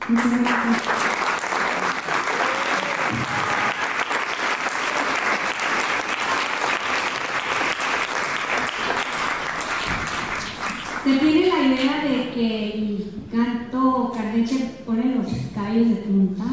Muchas gracias. Se tiene la idea de que el canto cardenche pone los cabellos de punta.